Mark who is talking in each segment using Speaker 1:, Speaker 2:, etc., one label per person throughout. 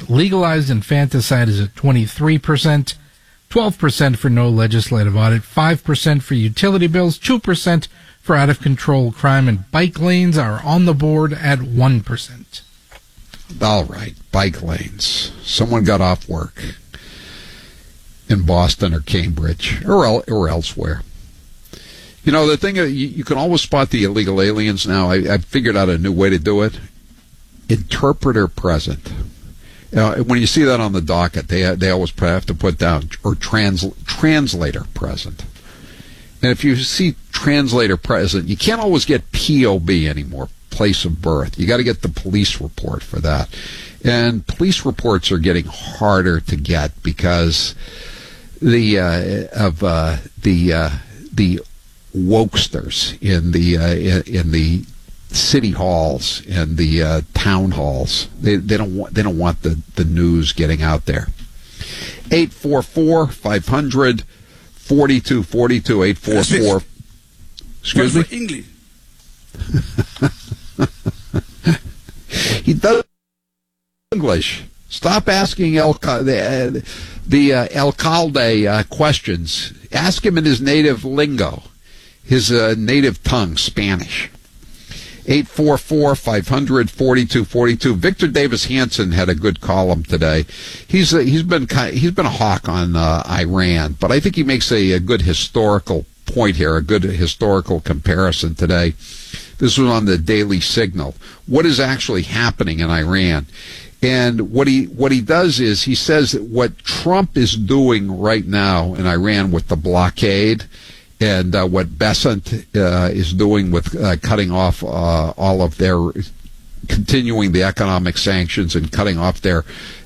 Speaker 1: legalized infanticide is at 23%, 12% for no legislative audit, 5% for utility bills, 2% for out-of-control crime, and bike lanes are on the board at 1%.
Speaker 2: All right, bike lanes. Someone got off work in Boston or Cambridge or elsewhere. You know, the thing, you can always spot the illegal aliens now. I figured out a new way to do it. Interpreter present. When you see that on the docket, they always have to put down, or translator present. And if you see translator present, you can't always get POB anymore, place of birth. You got to get the police report for that. And police reports are getting harder to get because the wokesters in the city halls and the town halls. They don't want the news getting out there. 844-500-4242 844. Excuse me.
Speaker 3: English.
Speaker 2: He does English. Stop asking the alcalde questions. Ask him in his native lingo, his native tongue, Spanish. 844-500-4242. Victor Davis Hanson had a good column today. He's been a hawk on Iran, but I think he makes a good historical point here, a good historical comparison today. This was on the Daily Signal. What is actually happening in Iran? And what he does is he says that what Trump is doing right now in Iran with the blockade, and what Bessent is doing with cutting off all of their, continuing the economic sanctions and cutting off their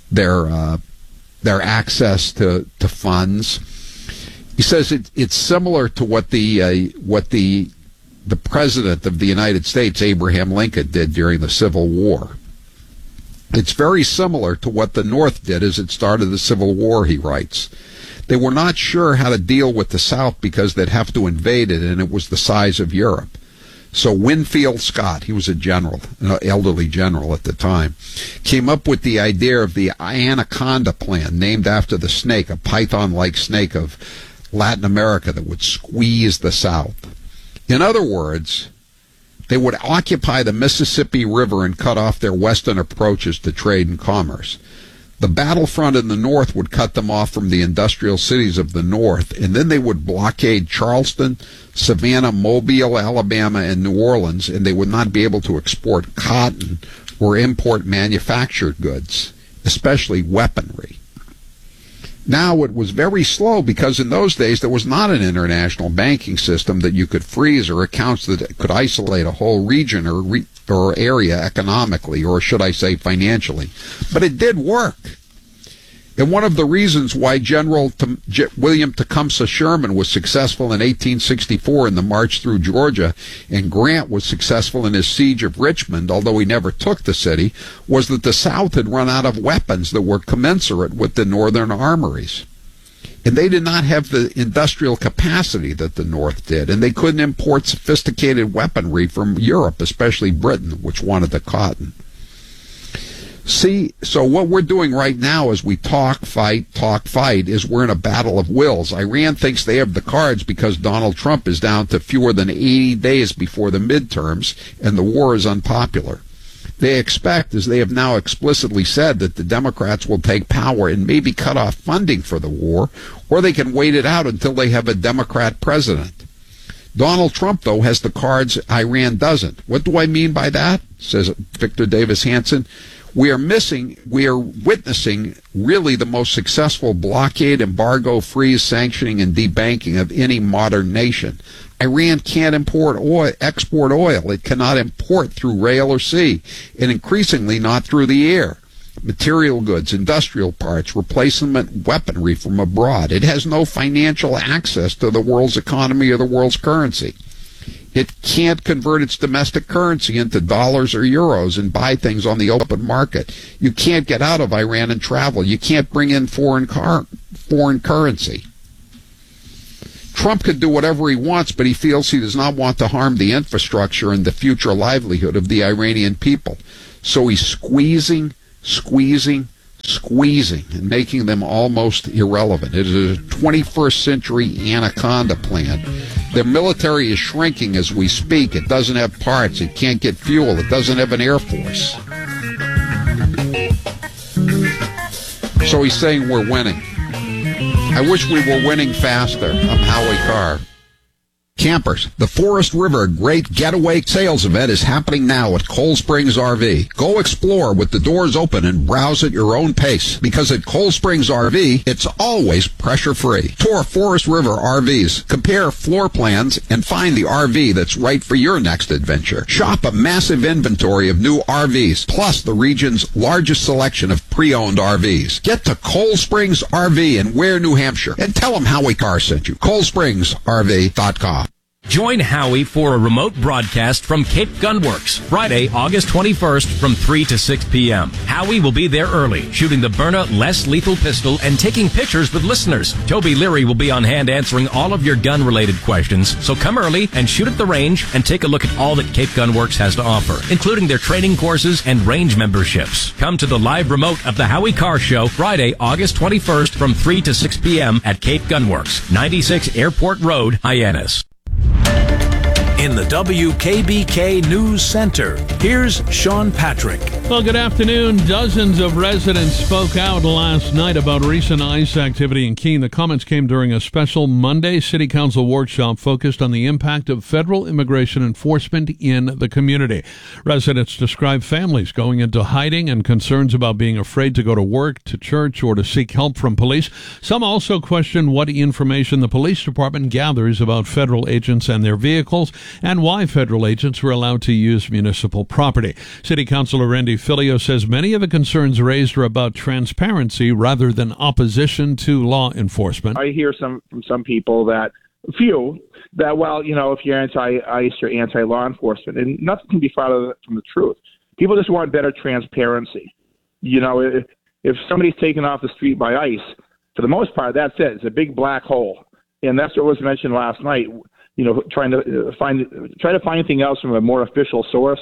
Speaker 2: access to funds. He says it's similar to what the president of the United States, Abraham Lincoln, did during the Civil War. It's very similar to what the North did as it started the Civil War, he writes. They were not sure how to deal with the South because they'd have to invade it, and it was the size of Europe. So Winfield Scott, he was a general, an elderly general at the time, came up with the idea of the Anaconda Plan, named after the snake, a python-like snake of Latin America that would squeeze the South. In other words, they would occupy the Mississippi River and cut off their western approaches to trade and commerce. The battlefront in the north would cut them off from the industrial cities of the north, and then they would blockade Charleston, Savannah, Mobile, Alabama, and New Orleans, and they would not be able to export cotton or import manufactured goods, especially weaponry. Now, it was very slow because in those days there was not an international banking system that you could freeze, or accounts that could isolate a whole region or area economically, or should I say financially. But it did work. And one of the reasons why General William Tecumseh Sherman was successful in 1864 in the march through Georgia, and Grant was successful in his siege of Richmond, although he never took the city, was that the South had run out of weapons that were commensurate with the Northern armories. And they did not have the industrial capacity that the North did, and they couldn't import sophisticated weaponry from Europe, especially Britain, which wanted the cotton. See, so what we're doing right now as we talk, fight, is we're in a battle of wills. Iran thinks they have the cards because Donald Trump is down to fewer than 80 days before the midterms, and the war is unpopular. They expect, as they have now explicitly said, that the Democrats will take power and maybe cut off funding for the war, or they can wait it out until they have a Democrat president. Donald Trump, though, has the cards Iran doesn't. What do I mean by that? Says Victor Davis Hanson. We are witnessing really the most successful blockade, embargo, freeze, sanctioning, and debanking of any modern nation. Iran can't export oil. It cannot import through rail or sea, and increasingly not through the air. Material goods, industrial parts, replacement weaponry from abroad. It has no financial access to the world's economy or the world's currency. It can't convert its domestic currency into dollars or euros and buy things on the open market. You can't get out of Iran and travel. You can't bring in foreign currency. Trump could do whatever he wants, but he feels he does not want to harm the infrastructure and the future livelihood of the Iranian people. So he's squeezing squeezing and making them almost irrelevant. It is a 21st century anaconda plant. Their military is shrinking as we speak. It doesn't have parts. It can't get fuel. It doesn't have an air force. So he's saying we're winning. I wish we were winning faster. I'm Howie Carr. Campers, the Forest River Great Getaway Sales Event is happening now at Cold Springs RV. Go explore with the doors open and browse at your own pace, because at Cold Springs RV, it's always pressure-free. Tour Forest River RVs, compare floor plans, and find the RV that's right for your next adventure. Shop a massive inventory of new RVs, plus the region's largest selection of pre-owned RVs. Get to Cold Springs RV in Ware, New Hampshire, and tell them Howie Carr sent you. ColdSpringsRV.com.
Speaker 3: Join Howie for a remote broadcast from Cape Gunworks, Friday, August 21st from 3 to 6 p.m. Howie will be there early, shooting the Byrna Less Lethal Pistol and taking pictures with listeners. Toby Leary will be on hand answering all of your gun-related questions, so come early and shoot at the range and take a look at all that Cape Gunworks has to offer, including their training courses and range memberships. Come to the live remote of the Howie Carr Show, Friday, August 21st from 3 to 6 p.m. at Cape Gunworks, 96 Airport Road, Hyannis.
Speaker 4: In the WKBK News Center, here's Sean Patrick.
Speaker 5: Well, good afternoon. Dozens of residents spoke out last night about recent ICE activity in Keene. The comments came during a special Monday City Council workshop focused on the impact of federal immigration enforcement in the community. Residents described families going into hiding and concerns about being afraid to go to work, to church, or to seek help from police. Some also questioned what information the police department gathers about federal agents and their vehicles, and why federal agents were allowed to use municipal property. City Councilor Randy Filio says many of the concerns raised are about transparency rather than opposition to law enforcement.
Speaker 6: I hear from some people that, well, if you're anti-ICE, you're anti-law enforcement, and nothing can be farther from the truth. People just want better transparency. If somebody's taken off the street by ICE, for the most part, that's it. It's a big black hole, and that's what was mentioned last night. Trying to find anything else from a more official source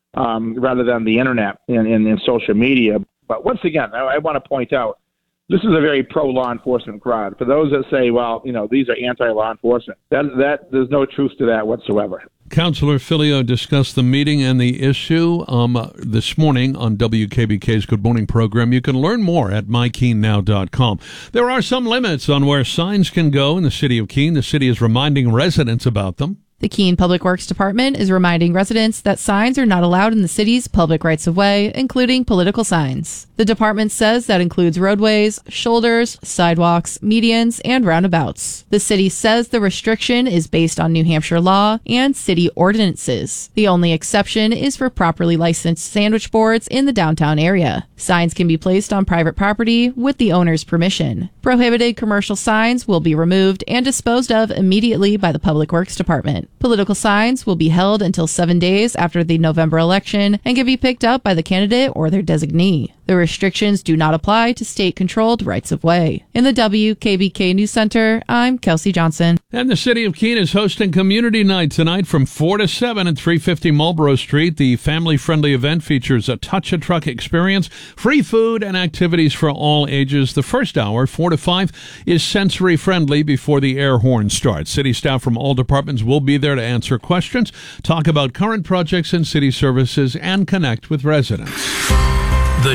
Speaker 6: rather than the internet and social media. But once again, I want to point out, this is a very pro-law enforcement crowd. For those that say, well, these are anti-law enforcement, that there's no truth to that whatsoever.
Speaker 5: Councilor Filio discussed the meeting and the issue this morning on WKBK's Good Morning program. You can learn more at mykeenenow.com. There are some limits on where signs can go in the city of Keene. The city is reminding residents about them.
Speaker 7: The Keene Public Works Department is reminding residents that signs are not allowed in the city's public rights-of-way, including political signs. The department says that includes roadways, shoulders, sidewalks, medians, and roundabouts. The city says the restriction is based on New Hampshire law and city ordinances. The only exception is for properly licensed sandwich boards in the downtown area. Signs can be placed on private property with the owner's permission. Prohibited commercial signs will be removed and disposed of immediately by the Public Works Department. Political signs will be held until 7 days after the November election and can be picked up by the candidate or their designee. The restrictions do not apply to state-controlled rights-of-way. In the WKBK News Center, I'm Kelsey Johnson.
Speaker 5: And the city of Keene is hosting Community Night tonight from 4 to 7 at 350 Marlborough Street. The family-friendly event features a touch-a-truck experience, free food, and activities for all ages. The first hour, 4 to 5, is sensory-friendly before the air horn starts. City staff from all departments will be there to answer questions, talk about current projects and city services, and connect with residents.
Speaker 4: The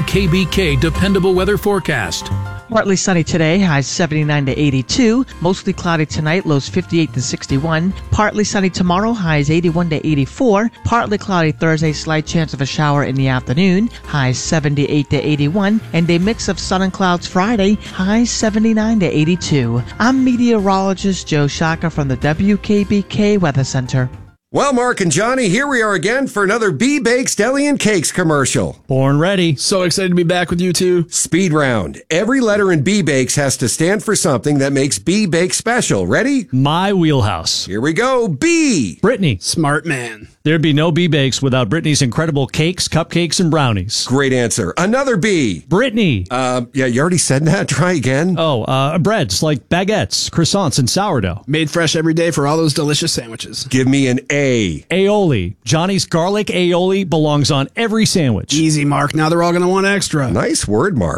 Speaker 4: WKBK Dependable Weather Forecast.
Speaker 8: Partly sunny today, highs 79 to 82. Mostly cloudy tonight, lows 58 to 61. Partly sunny tomorrow, highs 81 to 84. Partly cloudy Thursday, slight chance of a shower in the afternoon, highs 78 to 81. And a mix of sun and clouds Friday, highs 79 to 82. I'm meteorologist Joe Shaka from the WKBK Weather Center.
Speaker 9: Well, Mark and Johnny, here we are again for another B-Bakes Deli and Cakes commercial.
Speaker 10: Born ready. So excited to be back with you two.
Speaker 9: Speed round. Every letter in B-Bakes has to stand for something that makes B-Bakes special. Ready?
Speaker 10: My wheelhouse.
Speaker 9: Here we go. B.
Speaker 10: Brittany.
Speaker 11: Smart man.
Speaker 10: There'd be no B-Bakes without Brittany's incredible cakes, cupcakes, and brownies.
Speaker 9: Great answer. Another B.
Speaker 10: Brittany.
Speaker 9: Yeah, you already said that. Try again.
Speaker 10: Breads like baguettes, croissants, and sourdough.
Speaker 11: Made fresh every day for all those delicious sandwiches.
Speaker 9: Give me an A. A.
Speaker 10: Aioli. Johnny's garlic aioli belongs on every sandwich.
Speaker 11: Easy, Mark. Now they're all going to want extra.
Speaker 9: Nice word, Mark.